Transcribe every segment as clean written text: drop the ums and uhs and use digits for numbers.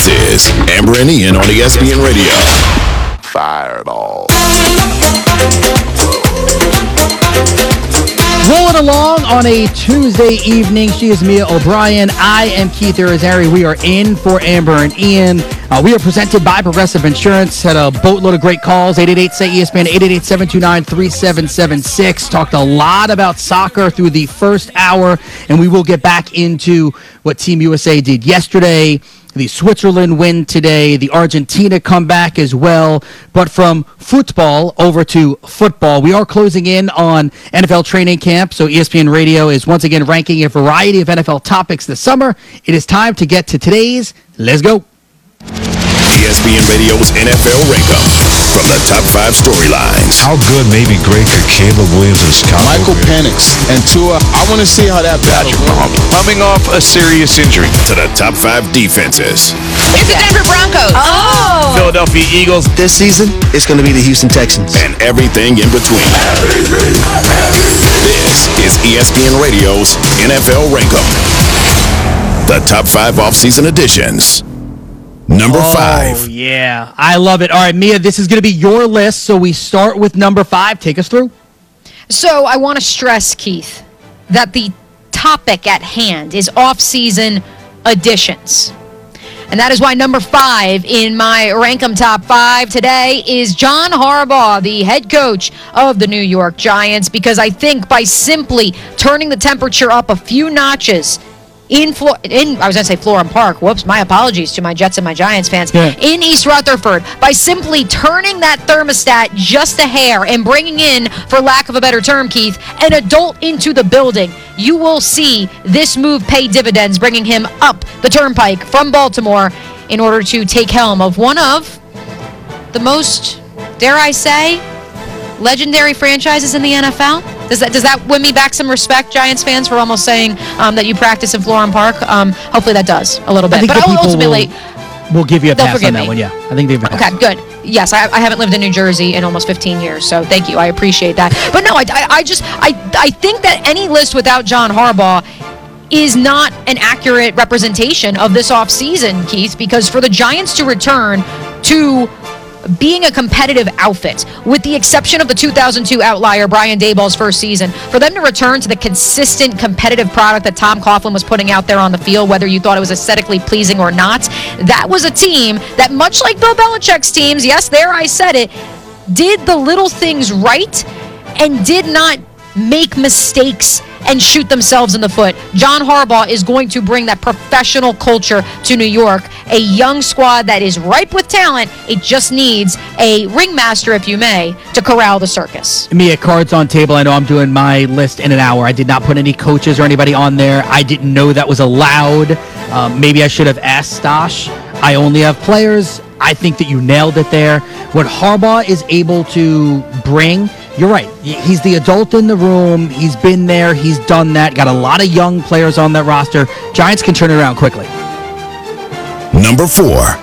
This is Amber and Ian on ESPN Radio. Fireball. Rolling along on a Tuesday evening. She is Mia O'Brien. I am Keith Irizarry. We are in for Amber and Ian. We are presented by Progressive Insurance. Had a boatload of great calls. 888-SAY-ESPN, 888-729-3776. Talked a lot about soccer through the first hour, and we will get back into what Team USA did yesterday, the Switzerland win today, the Argentina comeback as well. But from football over to football, we are closing in on NFL training camp. So ESPN Radio is once again ranking a variety of NFL topics this summer. It is time to get to today's. Let's go. ESPN Radio's NFL Rankup. From the top 5 storylines. How good, maybe great, could Caleb Williams' Michael Penix and Tua. I want to see how that Patrick Mahomes coming off a serious injury. To the top 5 defenses. It's the Denver Broncos. Oh! Philadelphia Eagles. This season, it's going to be the Houston Texans. And everything in between. This is ESPN Radio's NFL Rankup. The top 5 offseason editions. Number 5. Oh, yeah. I love it. All right, Mia, this is going to be your list, so we start with number 5. Take us through. So I want to stress, Keith, that the topic at hand is off-season additions. And that is why number 5 in my Rankum Top 5 today is John Harbaugh, the head coach of the New York Giants, because I think by simply turning the temperature up a few notches I was going to say Florham Park. Whoops, my apologies to my Jets and my Giants fans. Yeah. In East Rutherford, by simply turning that thermostat just a hair and bringing in, for lack of a better term, Keith, an adult into the building, you will see this move pay dividends, bringing him up the turnpike from Baltimore in order to take helm of one of the most, dare I say, legendary franchises in the NFL. Does that win me back some respect, Giants fans, for almost saying that you practice in Florham Park? Hopefully that does a little bit. I think but ultimately will give you a pass on that me. one. Yeah, I think they've been. Okay, good. Yes, I haven't lived in New Jersey in almost 15 years, so thank you. I appreciate that. But no, I think that any list without John Harbaugh is not an accurate representation of this offseason, Keith, because for the Giants to return to being a competitive outfit, with the exception of the 2002 outlier, Brian Daboll's first season, for them to return to the consistent competitive product that Tom Coughlin was putting out there on the field, whether you thought it was aesthetically pleasing or not, that was a team that, much like Bill Belichick's teams, yes, there I said it, did the little things right and did not make mistakes and shoot themselves in the foot. John Harbaugh is going to bring that professional culture to New York, a young squad that is ripe with talent. It just needs a ringmaster, if you may, to corral the circus. Mia, cards on table. I know I'm doing my list in an hour. I did not put any coaches or anybody on there. I didn't know that was allowed. Maybe I should have asked Stosh. I only have players. I think that you nailed it there. What Harbaugh is able to bring, you're right. He's the adult in the room. He's been there. He's done that. Got a lot of young players on that roster. Giants can turn it around quickly. Number 4.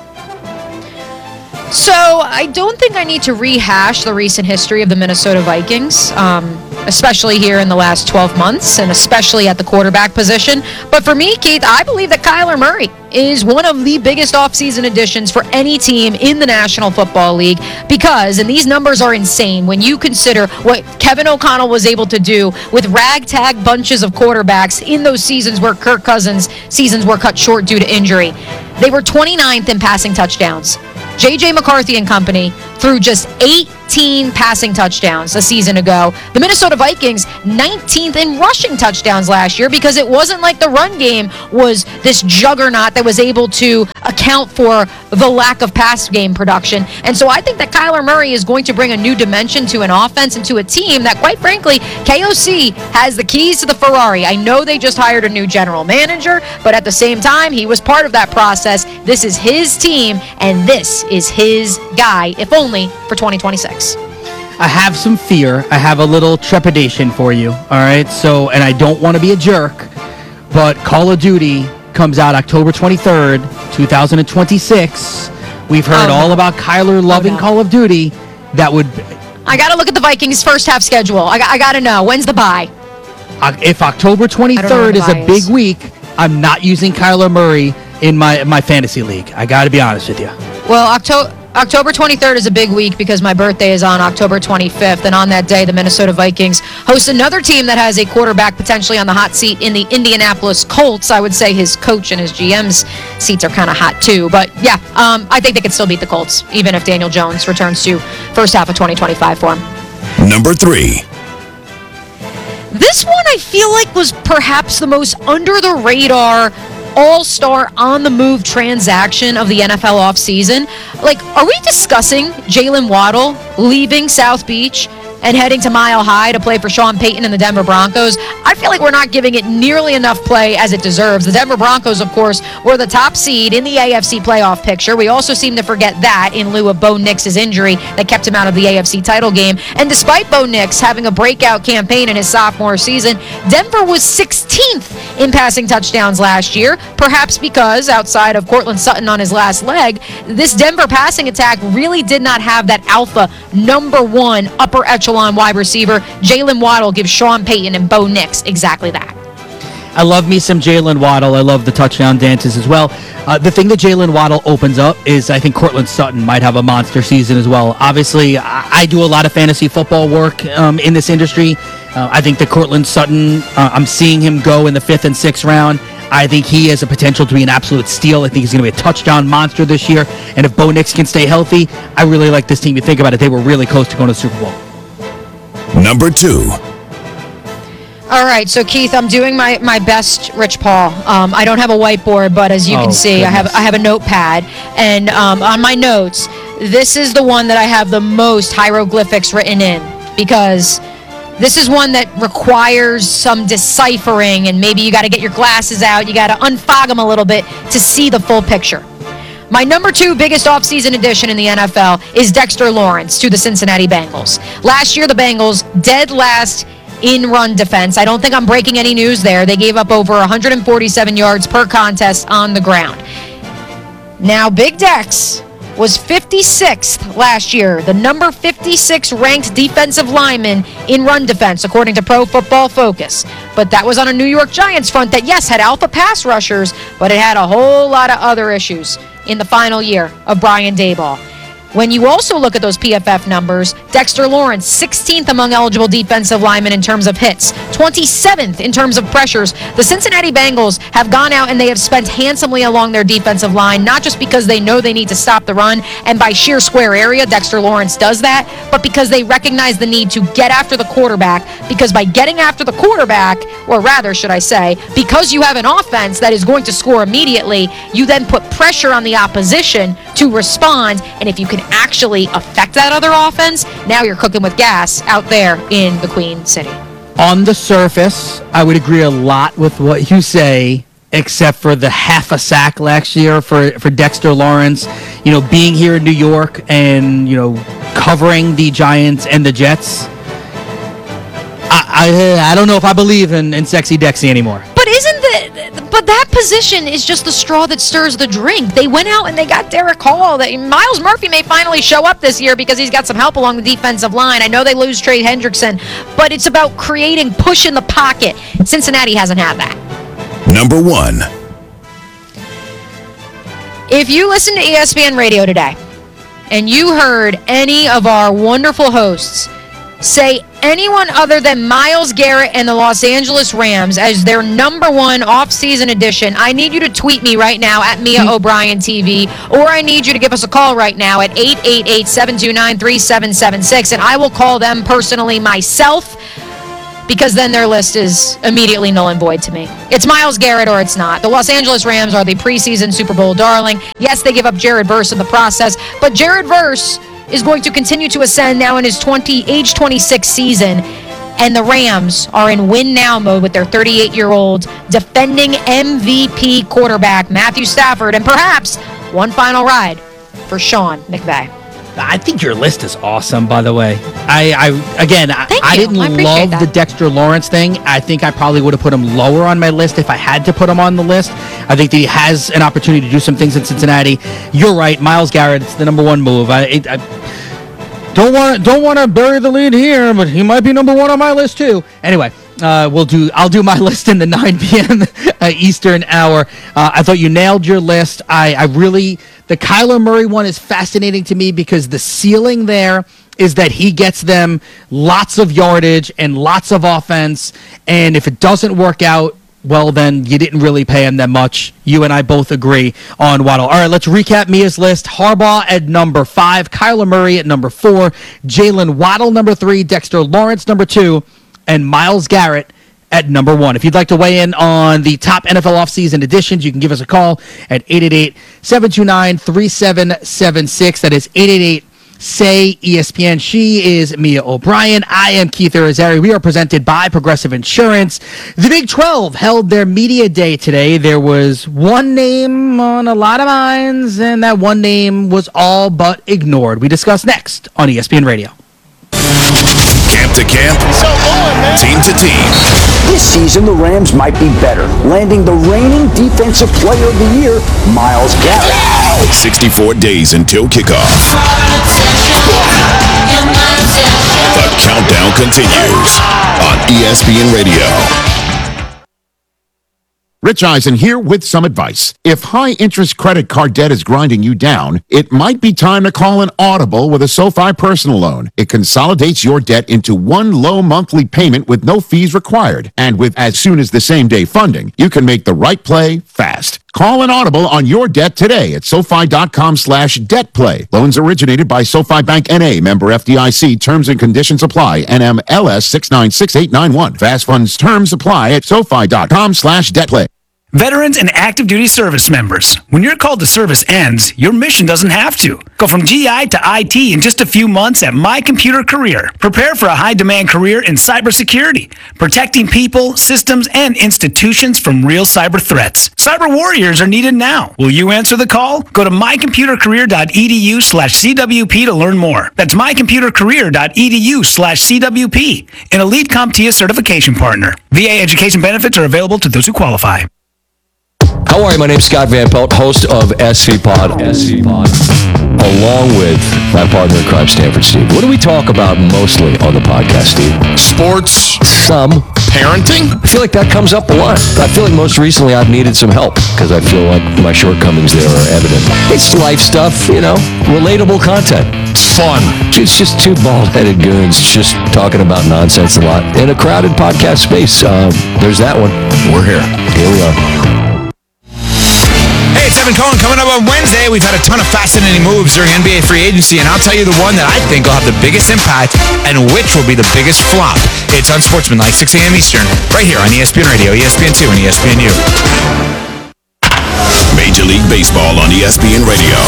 So I don't think I need to rehash the recent history of the Minnesota Vikings, especially here in the last 12 months, and especially at the quarterback position. But for me, Keith, I believe that Kyler Murray is one of the biggest offseason additions for any team in the National Football League because, and these numbers are insane, when you consider what Kevin O'Connell was able to do with ragtag bunches of quarterbacks in those seasons where Kirk Cousins' seasons were cut short due to injury. They were 29th in passing touchdowns. J.J. McCarthy and company threw just 18 passing touchdowns a season ago. The Minnesota Vikings, 19th in rushing touchdowns last year because it wasn't like the run game was this juggernaut that was able to account for the lack of pass game production. And so I think that Kyler Murray is going to bring a new dimension to an offense and to a team that, quite frankly, KOC has the keys to the Ferrari. I know they just hired a new general manager, but at the same time, he was part of that process. This is his team, and this is his guy, if only for 2026. I have some fear. I have a little trepidation for you. All right. So, and I don't want to be a jerk, but Call of Duty comes out October 23rd, 2026. We've heard all about Kyler loving Call of Duty. That would. I got to look at the Vikings' first half schedule. I got to know. When's the bye? If October 23rd is a big week, I'm not using Kyler Murray in my fantasy league. I got to be honest with you. Well, October 23rd is a big week because my birthday is on October 25th, and on that day, the Minnesota Vikings host another team that has a quarterback potentially on the hot seat in the Indianapolis Colts. I would say his coach and his GM's seats are kind of hot too, but yeah, I think they could still beat the Colts, even if Daniel Jones returns to first half of 2025 for him. Number 3. This one I feel like was perhaps the most under-the-radar all-star on-the-move transaction of the NFL offseason. Like, are we discussing Jalen Waddle leaving South Beach and heading to Mile High to play for Sean Payton and the Denver Broncos? I feel like we're not giving it nearly enough play as it deserves. The Denver Broncos, of course, were the top seed in the AFC playoff picture. We also seem to forget that in lieu of Bo Nix's injury that kept him out of the AFC title game. And despite Bo Nix having a breakout campaign in his sophomore season, Denver was 16th in passing touchdowns last year, perhaps because, outside of Cortland Sutton on his last leg, this Denver passing attack really did not have that alpha number one upper echelon wide receiver. Jalen Waddle gives Sean Payton and Bo Nix exactly that. I love me some Jalen Waddle. I love the touchdown dances as well. The thing that Jalen Waddle opens up is I think Cortland Sutton might have a monster season as well. Obviously, I do a lot of fantasy football work in this industry. I think that Cortland Sutton, I'm seeing him go in the 5th and 6th round. I think he has a potential to be an absolute steal. I think he's going to be a touchdown monster this year. And if Bo Nix can stay healthy, I really like this team. You think about it, they were really close to going to the Super Bowl. Number 2. All right, so Keith, I'm doing my best, Rich Paul. I don't have a whiteboard, but as you can see, goodness. I have a notepad, and on my notes, this is the one that I have the most hieroglyphics written in, because this is one that requires some deciphering, and maybe you got to get your glasses out, you got to unfog them a little bit to see the full picture. My number 2 biggest offseason addition in the NFL is Dexter Lawrence to the Cincinnati Bengals. Last year, the Bengals dead last in run defense. I don't think I'm breaking any news there. They gave up over 147 yards per contest on the ground. Now, Big Dex was 56th last year, the number 56 ranked defensive lineman in run defense, according to Pro Football Focus. But that was on a New York Giants front that, yes, had alpha pass rushers, but it had a whole lot of other issues in the final year of Brian Daboll. When you also look at those PFF numbers, Dexter Lawrence, 16th among eligible defensive linemen in terms of hits, 27th in terms of pressures. The Cincinnati Bengals have gone out and they have spent handsomely along their defensive line, not just because they know they need to stop the run, and by sheer square area, Dexter Lawrence does that, but because they recognize the need to get after the quarterback, because by getting after the quarterback, or rather, should I say, because you have an offense that is going to score immediately, you then put pressure on the opposition to respond, and if you can actually affect that other offense, now you're cooking with gas out there in the Queen City. On the surface, I would agree a lot with what you say, except for the half a sack last year for Dexter Lawrence. You know, being here in New York and, you know, covering the Giants and the Jets, I don't know if I believe in Sexy Dexy anymore. But that position is just the straw that stirs the drink. They went out and they got Derek Hall. Miles Murphy may finally show up this year because he's got some help along the defensive line. I know they lose Trey Hendrickson, but it's about creating push in the pocket. Cincinnati hasn't had that. Number 1. If you listen to ESPN Radio today and you heard any of our wonderful hosts say anyone other than Myles Garrett and the Los Angeles Rams as their number 1 offseason addition, I need you to tweet me right now at Mia O'Brien TV, or I need you to give us a call right now at 888-729-3776, and I will call them personally myself, because then their list is immediately null and void to me. It's Myles Garrett or it's not. The Los Angeles Rams are the preseason Super Bowl darling. Yes, they give up Jared Verse in the process, but Jared Verse is going to continue to ascend now in his age 26 season, and the Rams are in win-now mode with their 38-year-old defending MVP quarterback Matthew Stafford, and perhaps one final ride for Sean McVay. I think your list is awesome, by the way. I didn't love the Dexter Lawrence thing. I think I probably would have put him lower on my list if I had to put him on the list. I think that he has an opportunity to do some things in Cincinnati. You're right, Myles Garrett, it's the number 1 move. I don't want to bury the lead here, but he might be number 1 on my list too. Anyway, I'll do my list in the 9 p.m. Eastern hour. I thought you nailed your list. The Kyler Murray one is fascinating to me because the ceiling there is that he gets them lots of yardage and lots of offense. And if it doesn't work out, well, then you didn't really pay him that much. You and I both agree on Waddle. All right, let's recap Mia's list. Harbaugh at number 5, Kyler Murray at number 4, Jalen Waddle number 3, Dexter Lawrence number 2, and Myles Garrett at number 1. If you'd like to weigh in on the top NFL offseason editions, you can give us a call at 888-729-3776. That is 888-SAY-ESPN. She is Mia O'Brien. I am Keith Irizarry. We are presented by Progressive Insurance. The Big 12 held their media day today. There was one name on a lot of minds, and that one name was all but ignored. We discuss next on ESPN Radio. Camp to camp, team to team. This season, the Rams might be better, landing the reigning Defensive Player of the Year, Myles Garrett. 64 days until kickoff. The countdown continues on ESPN Radio. Rich Eisen here with some advice. If high-interest credit card debt is grinding you down, it might be time to call an Audible with a SoFi personal loan. It consolidates your debt into one low monthly payment with no fees required. And with as soon as the same-day funding, you can make the right play fast. Call an Audible on your debt today at SoFi.com/debtplay. Loans originated by SoFi Bank N.A., member FDIC. Terms and conditions apply. NMLS 696891. Fast funds terms apply at SoFi.com/debtplay. Veterans and active duty service members, when your call to service ends, your mission doesn't have to. Go from GI to IT in just a few months at My Computer Career. Prepare for a high-demand career in cybersecurity, protecting people, systems, and institutions from real cyber threats. Cyber warriors are needed now. Will you answer the call? Go to mycomputercareer.edu/CWP to learn more. That's mycomputercareer.edu/CWP, an elite CompTIA certification partner. VA education benefits are available to those who qualify. How are you? My name's Scott Van Pelt, host of SV Pod, along with my partner in crime, Stanford Steve. What do we talk about mostly on the podcast, Steve? Sports. Some. Parenting. I feel like that comes up a lot. I feel like most recently I've needed some help because I feel like my shortcomings there are evident. It's life stuff, relatable content. Fun. It's just two bald-headed goons just talking about nonsense a lot in a crowded podcast space. There's that one. We're here. Here we are. Hey, it's Evan Cohen. Coming up on Wednesday, we've had a ton of fascinating moves during NBA free agency, and I'll tell you the one that I think will have the biggest impact and which will be the biggest flop. It's Unsportsmanlike, 6 a.m. Eastern, right here on ESPN Radio, ESPN2, and ESPNU. Major League Baseball on ESPN Radio.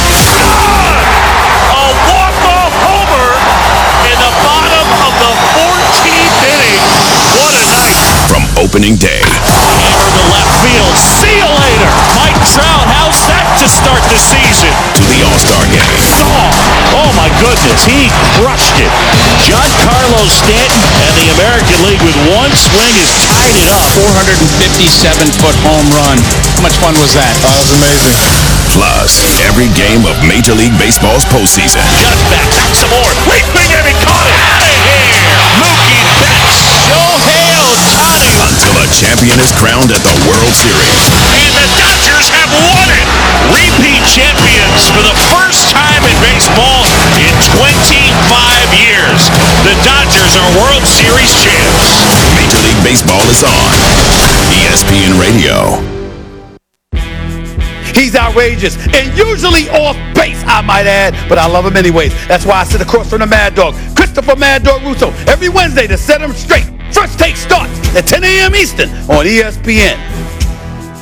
A walk-off homer in the bottom of the 14th inning. What a night. From opening day. Hammer to left field. See you later. Mike Trout, how's that to start the season? To the All-Star game. Oh my goodness, he crushed it. Giancarlo Stanton and the American League with one swing has tied it up. 457-foot home run. How much fun was that? That was amazing. Plus, every game of Major League Baseball's postseason. Just back some more. Leaping and he caught it. Out of here. Mookie Betts. Shohei Ohtani. Until a champion is crowned at the World Series. And the Dodgers have won it. Repeat champions for the first time in baseball in 25 years. The Dodgers are World Series champs. Major League Baseball is on ESPN Radio. He's outrageous and usually off base, I might add, but I love him anyways. That's why I sit across from the Mad Dog, Christopher Mad Dog Russo, every Wednesday to set him straight. First Take starts at 10 a.m. Eastern on ESPN.